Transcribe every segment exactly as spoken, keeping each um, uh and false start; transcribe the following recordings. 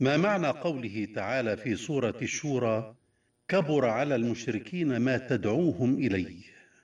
ما معنى قوله تعالى في سورة الشورى: كبر على المشركين ما تدعوهم إليه؟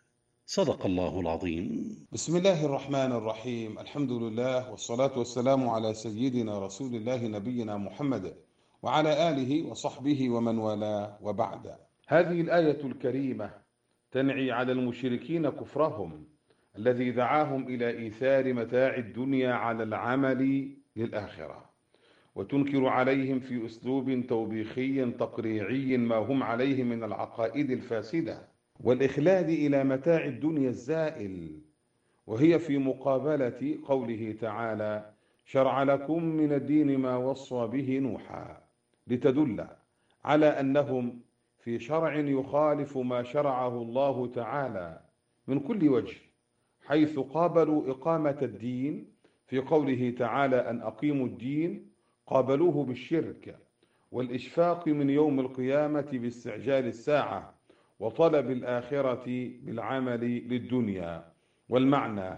صدق الله العظيم. بسم الله الرحمن الرحيم. الحمد لله والصلاة والسلام على سيدنا رسول الله نبينا محمد وعلى آله وصحبه ومن والاه، وبعد. هذه الآية الكريمة تنعي على المشركين كفرهم الذي دعاهم إلى إيثار متاع الدنيا على العمل للآخرة، وتنكر عليهم في أسلوب توبيخي تقريعي ما هم عليه من العقائد الفاسدة والإخلاد إلى متاع الدنيا الزائل، وهي في مقابلة قوله تعالى: شرع لكم من الدين ما وصى به نوحا، لتدل على أنهم في شرع يخالف ما شرعه الله تعالى من كل وجه، حيث قابلوا إقامة الدين في قوله تعالى أن أقيموا الدين، قابلوه بالشرك والإشفاق من يوم القيامة باستعجال الساعة وطلب الآخرة بالعمل للدنيا. والمعنى: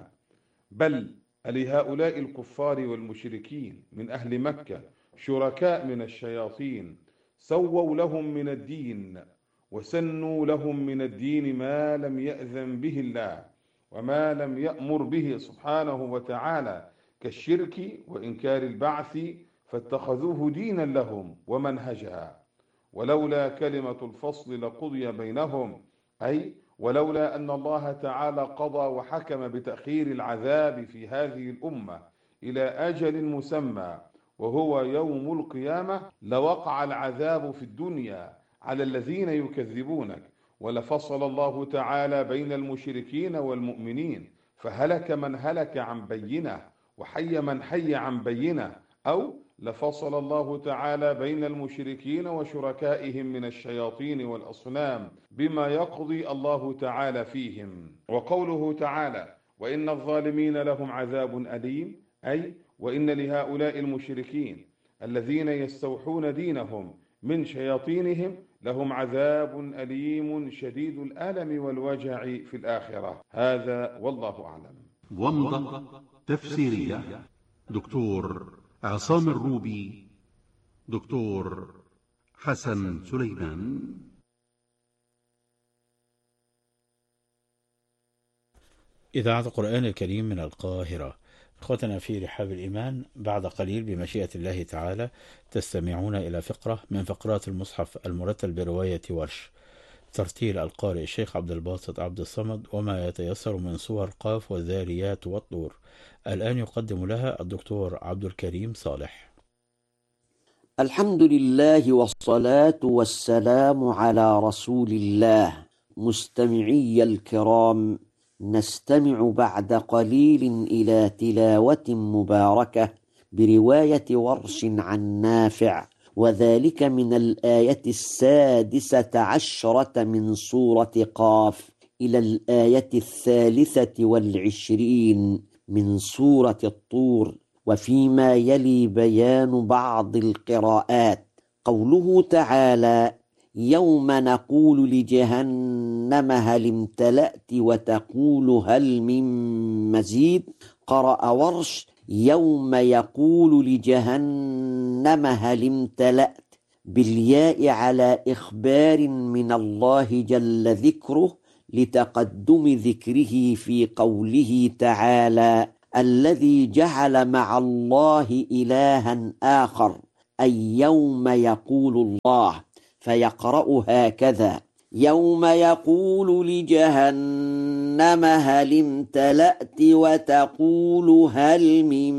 بل لهؤلاء الكفار والمشركين من أهل مكة شركاء من الشياطين سووا لهم من الدين وسنوا لهم من الدين ما لم يأذن به الله وما لم يأمر به سبحانه وتعالى كالشرك وإنكار البعث، فاتخذوه دينا لهم ومنهجا، ولولا كلمة الفصل لقضي بينهم، أي ولولا أن الله تعالى قضى وحكم بتأخير العذاب في هذه الأمة إلى أجل مسمى وهو يوم القيامة لوقع العذاب في الدنيا على الذين يكذبونك، ولفصل الله تعالى بين المشركين والمؤمنين، فهلك من هلك عن بينه وحي من حي عن بينه، أو لفصل الله تعالى بين المشركين وشركائهم من الشياطين والأصنام بما يقضي الله تعالى فيهم. وقوله تعالى: وإن الظالمين لهم عذاب أليم، أي وإن لهؤلاء المشركين الذين يستوحون دينهم من شياطينهم لهم عذاب أليم شديد الألم والوجع في الآخرة. هذا والله أعلم. ومضة تفسيرية: دكتور عصام الروبي، دكتور حسن سليمان. إذاعة القرآن الكريم من القاهرة. إخوتنا في رحاب الإيمان، بعد قليل بمشيئة الله تعالى تستمعون إلى فقرة من فقرات المصحف المرتل برواية ورش، ترتيل القارئ الشيخ عبد الباسط عبد الصمد، وما يتيسر من صور قاف والذاريات والطور. الآن يقدم لها الدكتور عبد الكريم صالح. الحمد لله والصلاة والسلام على رسول الله. مستمعي الكرام، نستمع بعد قليل إلى تلاوة مباركة برواية ورش عن نافع، وذلك من الآية السادسة عشرة من سورة قاف إلى الآية الثالثة والعشرين من سورة الطور، وفيما يلي بيان بعض القراءات. قوله تعالى: يوم نقول لجهنم هل امتلأت وتقول هل من مزيد. قرأ ورش: يوم يقول لجهنم هل امتلأت بالياء على إخبار من الله جل ذكره لتقدم ذكره في قوله تعالى: الذي جعل مع الله إلها آخر، أي يوم يقول الله، فيقرأ هكذا: يوم يقول لجهنم هل امتلأت وتقول هل من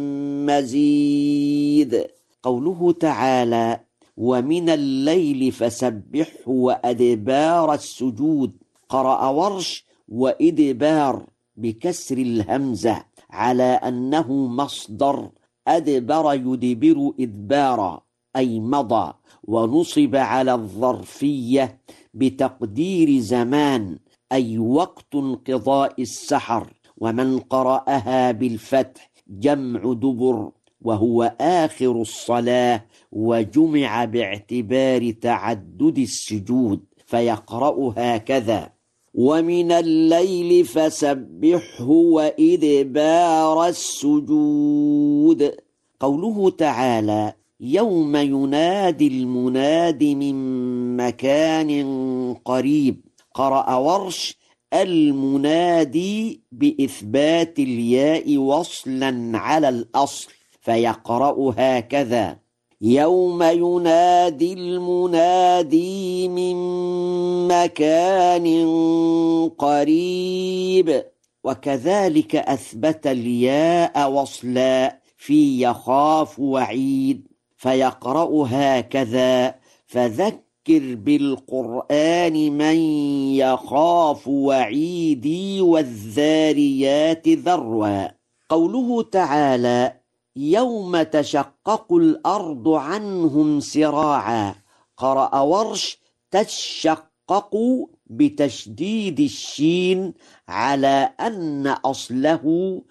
مزيد. قوله تعالى: ومن الليل فسبحه وأدبار السجود. قرأ ورش: وإدبار بكسر الهمزة على أنه مصدر أدبر يدبر إدبارا، أي مضى، ونصب على الظرفية بتقدير زمان، أي وقت انقضاء السحر. ومن قرأها بالفتح جمع دبر، وهو آخر الصلاة، وجمع باعتبار تعدد السجود، فيقرأ هكذا: ومن الليل فسبحه وإدبار السجود. قوله تعالى: يوم ينادي المناد من مكان قريب. قرأ ورش المنادي بإثبات الياء وصلا على الأصل، فيقرأ هكذا: يوم ينادي المنادي من مكان قريب. وكذلك أثبت الياء وصلا في يخاف وعيد، فيقرأ هكذا: فذكر بالقرآن من يخاف وعيدي والذاريات ذروا. قوله تعالى: يوم تشقق الأرض عنهم سراعا. قرأ ورش: تشقق بتشديد الشين على أن أصله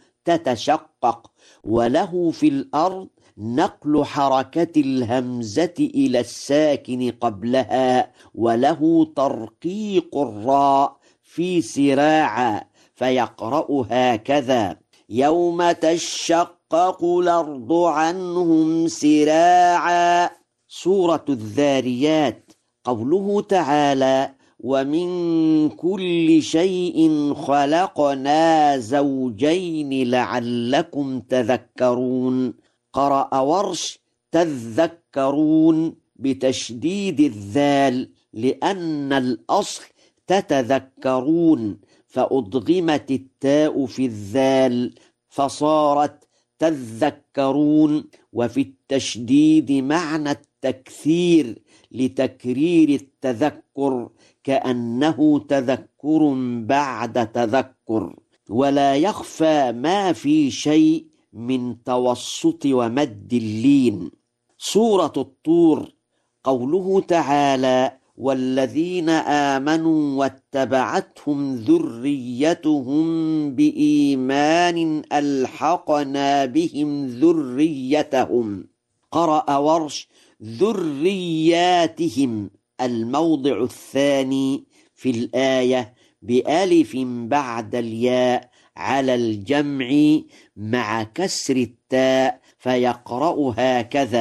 تتشقق، وله في الأرض نقل حركة الهمزة إلى الساكن قبلها، وله ترقيق الراء في سراعا، فيقرأ هكذا: يوم تشقق الأرض عنهم سراعا. سورة الذاريات. قوله تعالى: ومن كل شيء خلقنا زوجين لعلكم تذكرون. قرأ ورش: تذكرون بتشديد الذال، لأن الأصل تتذكرون، فأدغمت التاء في الذال فصارت تذكرون. وفي التشديد معنى التكثير لتكرير التذكر، كأنه تذكر بعد تذكر. ولا يخفى ما في شيء من توسط ومد اللين. سورة الطور. قوله تعالى: والذين آمنوا واتبعتهم ذريتهم بإيمان ألحقنا بهم ذريتهم. قرأ ورش: ذرياتهم، الموضع الثاني في الآية بألف بعد الياء على الجمع مع كسر التاء، فيقرأ هكذا: